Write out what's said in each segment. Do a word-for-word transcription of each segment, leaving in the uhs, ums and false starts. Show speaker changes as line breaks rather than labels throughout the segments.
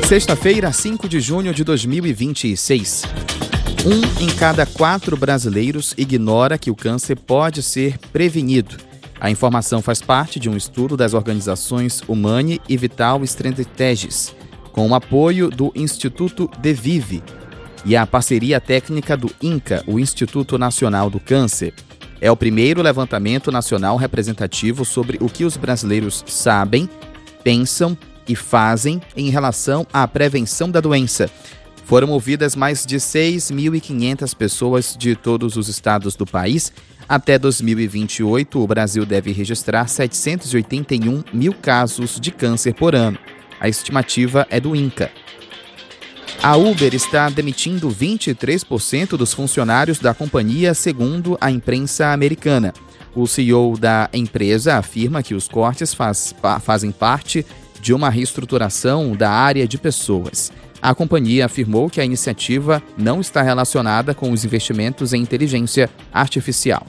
Sexta-feira, cinco de junho de dois mil e vinte e seis. Um em cada quatro brasileiros ignora que o câncer pode ser prevenido. A informação faz parte de um estudo das organizações Humane e Vital Strategies, com o apoio do Instituto DeVive e a parceria técnica do INCA, o Instituto Nacional do Câncer. É o primeiro levantamento nacional representativo sobre o que os brasileiros sabem, pensam e fazem em relação à prevenção da doença. Foram ouvidas mais de seis mil e quinhentas pessoas de todos os estados do país. Até dois mil e vinte e oito, o Brasil deve registrar setecentos e oitenta e um mil casos de câncer por ano. A estimativa é do INCA. A Uber está demitindo vinte e três por cento dos funcionários da companhia, segundo a imprensa americana. O C E O da empresa afirma que os cortes faz, fazem parte de uma reestruturação da área de pessoas. A companhia afirmou que a iniciativa não está relacionada com os investimentos em inteligência artificial.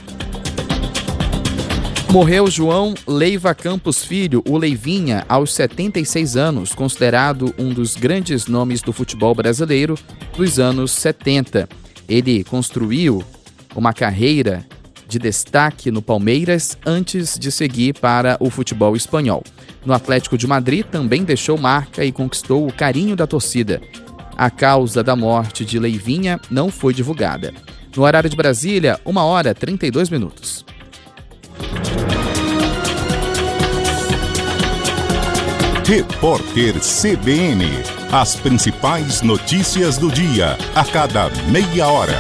Morreu João Leiva Campos Filho, o Leivinha, aos setenta e seis anos, considerado um dos grandes nomes do futebol brasileiro dos anos setenta. Ele construiu uma carreira de destaque no Palmeiras antes de seguir para o futebol espanhol. No Atlético de Madrid também deixou marca e conquistou o carinho da torcida. A causa da morte de Leivinha não foi divulgada. No horário de Brasília, uma hora e trinta e dois minutos.
Repórter C B N. As principais notícias do dia, a cada meia hora.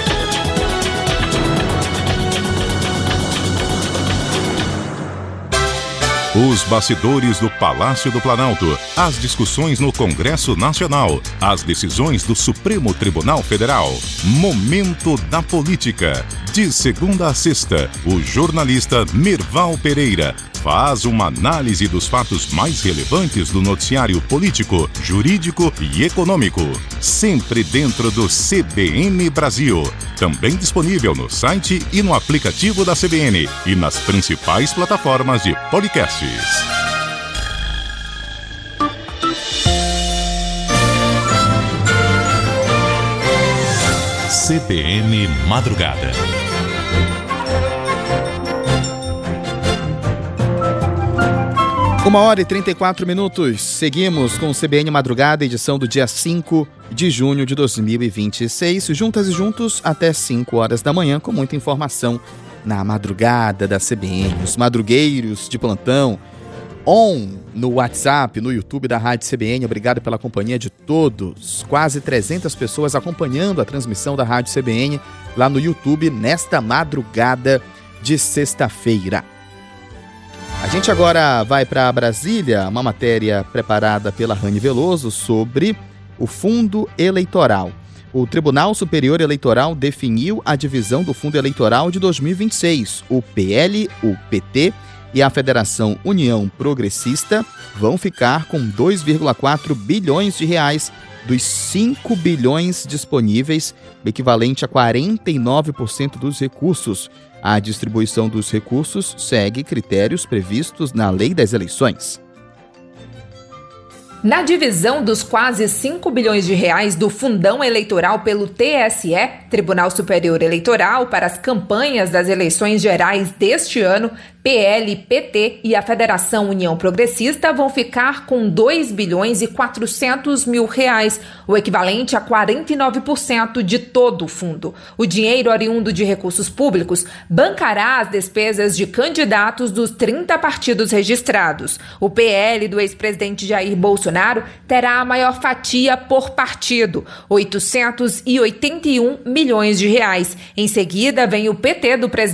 Os bastidores do Palácio do Planalto, as discussões no Congresso Nacional, as decisões do Supremo Tribunal Federal. Momento da Política. De segunda a sexta, o jornalista Mirval Pereira faz uma análise dos fatos mais relevantes do noticiário político, jurídico e econômico. Sempre dentro do C B N Brasil. Também disponível no site e no aplicativo da C B N e nas principais plataformas de podcasts. C B N Madrugada.
Uma hora e trinta e quatro minutos. Seguimos com o C B N Madrugada, edição do dia cinco de junho de dois mil e vinte e seis. Juntas e juntos até cinco horas da manhã, com muita informação na madrugada da C B N. Os madrugueiros de plantão, on no WhatsApp, no YouTube da Rádio C B N. Obrigado pela companhia de todos. Quase trezentas pessoas acompanhando a transmissão da Rádio C B N lá no YouTube nesta madrugada de sexta-feira. A gente agora vai para Brasília, uma matéria preparada pela Rani Veloso sobre o fundo eleitoral. O Tribunal Superior Eleitoral definiu a divisão do fundo eleitoral de dois mil e vinte e seis. O P L, o P T e a Federação União Progressista vão ficar com dois vírgula quatro bilhões de reais dos cinco bilhões disponíveis, equivalente a quarenta e nove por cento dos recursos. A distribuição dos recursos segue critérios previstos na Lei das Eleições.
Na divisão dos quase cinco bilhões de reais do fundão eleitoral pelo T S E, Tribunal Superior Eleitoral, para as campanhas das eleições gerais deste ano, P L, P T e a Federação União Progressista vão ficar com dois bilhões e quatrocentos mil reais, o equivalente a quarenta e nove por cento de todo o fundo. O dinheiro oriundo de recursos públicos bancará as despesas de candidatos dos trinta partidos registrados. O P L do ex-presidente Jair Bolsonaro terá a maior fatia por partido, oitocentos e oitenta e um milhões de reais. Em seguida, vem o P T do presidente